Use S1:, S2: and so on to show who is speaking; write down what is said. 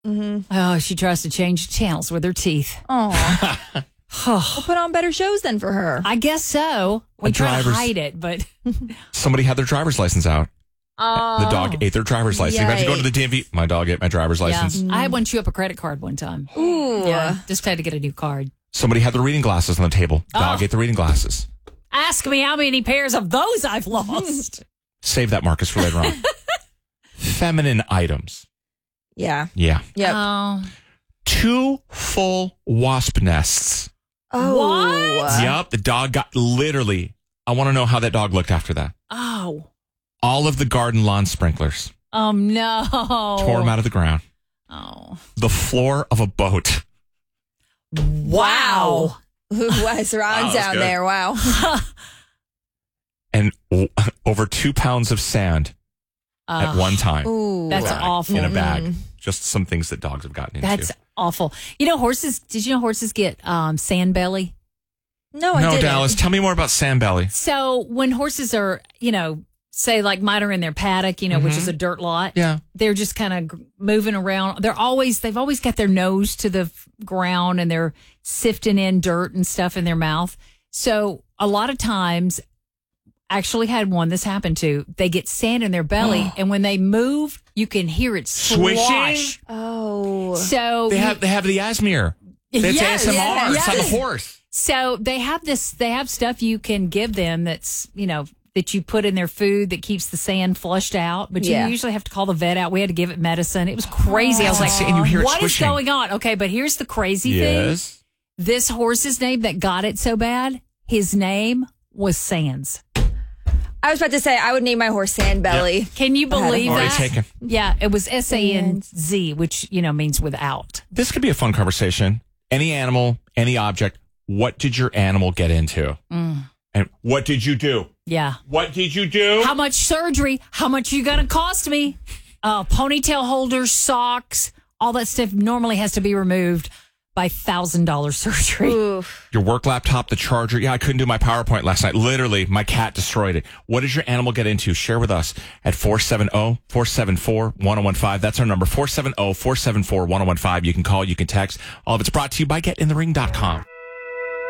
S1: Oh, she tries to change channels with her teeth.
S2: Oh, we'll put on better shows then for her.
S1: I guess so. We try to hide it, but
S3: Somebody had their driver's license out.
S2: Oh,
S3: The dog ate their driver's license. Imagine going to the DMV. My dog ate my driver's license.
S1: I had one chew up a credit card one time.
S2: Ooh.
S1: Yeah, just had to get a new card.
S3: Somebody had their reading glasses on the table. Dog ate the reading glasses.
S1: Ask me how many pairs of those I've lost.
S3: Save that, Marcus, for later on. Feminine items.
S2: Yeah.
S3: Yeah.
S2: Yep.
S1: Oh,
S3: 2 full wasp nests.
S2: Oh.
S1: What?
S3: Yep. The dog got literally. I want to know how that dog looked after that.
S1: oh,
S3: All of the garden lawn sprinklers
S1: no.
S3: tore them out of the ground.
S1: Oh,
S3: The floor of a boat.
S1: wow.
S2: Wow, surrounds
S3: Wow, that's
S2: down
S3: good.
S2: there. Wow.
S3: And over 2 pounds of sand at one time.
S2: Ooh.
S1: That's
S3: Bag,
S1: awful.
S3: In a bag. Just some things that dogs have gotten into.
S1: That's awful. You know, horses. Did you know horses get sand belly?
S2: No, I
S3: No,
S2: didn't.
S3: Dallas, tell me more about sand belly.
S1: So when horses are, say like mine are in their paddock, which is a dirt lot.
S3: Yeah.
S1: They're just kind of moving around. They've always got their nose to the ground and they're sifting in dirt and stuff in their mouth. So a lot of times, actually had one this happened to, they get sand in their belly and when they move, you can hear it
S3: Swishing?
S1: slosh.
S2: Oh.
S1: So
S3: They have the Asmir. That's
S1: Yes,
S3: ASMR.
S1: yes.
S3: It's on the horse.
S1: So they have stuff you can give them that's, that you put in their food that keeps the sand flushed out, but you
S2: Yeah.
S1: usually have to call the vet out. We had to give it medicine. It was crazy. I was like,
S3: And you hear it
S1: what is
S3: swishing.
S1: going on? Okay, but here's the crazy thing.
S3: Yes.
S1: This horse's name that got it so bad, his name was Sands.
S2: I was about to say, I would name my horse Sandbelly.
S1: Can you believe
S3: Already
S1: that?
S3: taken.
S1: Yeah, it was SANZ, which, means without.
S3: This could be a fun conversation. Any animal, any object. What did your animal get into? And what did you do?
S1: Yeah.
S3: What did you do?
S1: How much surgery? How much you gonna cost me? Ponytail holders, socks, all that stuff normally has to be removed by $1,000 surgery.
S2: Oof.
S3: Your work laptop, the charger. Yeah, I couldn't do my PowerPoint last night. Literally, my cat destroyed it. What does your animal get into? Share with us at 470-474-1015. That's our number, 470-474-1015. You can call, you can text. All of it's brought to you by GetInTheRing.com.